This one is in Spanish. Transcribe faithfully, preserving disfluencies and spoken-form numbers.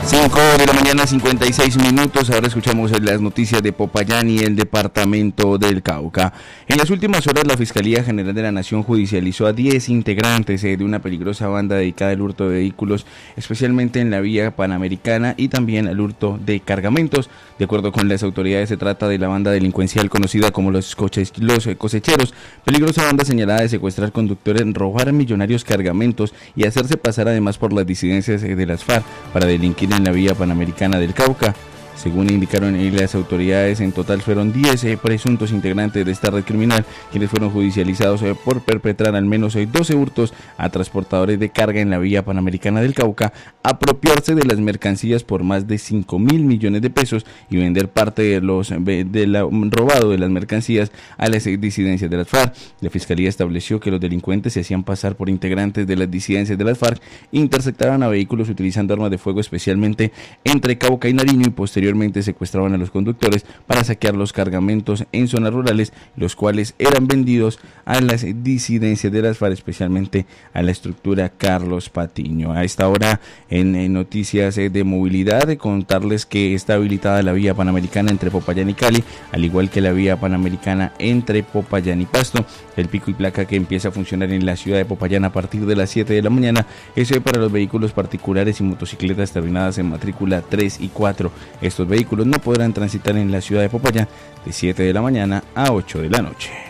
cinco de la mañana, cincuenta y seis minutos. Ahora escuchamos las noticias de Popayán y el departamento del Cauca. En las últimas horas, la Fiscalía General de la Nación judicializó a diez integrantes eh, de una peligrosa banda dedicada al hurto de vehículos, especialmente en la vía panamericana y también al hurto de cargamentos. De acuerdo con las autoridades, se trata de la banda delincuencial conocida como los, coches, los cosecheros, peligrosa banda señalada de secuestrar conductores, robar millonarios cargamentos y hacerse pasar además por las disidencias de las FARC para delinquir en la vía panamericana del Cauca. Según indicaron las autoridades, en total fueron diez eh, presuntos integrantes de esta red criminal quienes fueron judicializados eh, por perpetrar al menos eh, doce hurtos a transportadores de carga en la vía panamericana del Cauca, apropiarse de las mercancías por más de cinco mil millones de pesos y vender parte de los de la, robado de las mercancías a las disidencias de las FARC. La Fiscalía estableció que los delincuentes se hacían pasar por integrantes de las disidencias de las FARC, interceptaban a vehículos utilizando armas de fuego, especialmente entre Cauca y Nariño, y posteriormente secuestraban a los conductores para saquear los cargamentos en zonas rurales, los cuales eran vendidos a las disidencias de las FARC, especialmente a la estructura Carlos Patiño. A esta hora, en, en noticias de movilidad, de contarles que está habilitada la vía panamericana entre Popayán y Cali, al igual que la vía panamericana entre Popayán y Pasto. El pico y placa que empieza a funcionar en la ciudad de Popayán a partir de las siete de la mañana es para los vehículos particulares y motocicletas terminadas en matrícula tres y cuatro. Estos vehículos no podrán transitar en la ciudad de Popayán de siete de la mañana a ocho de la noche.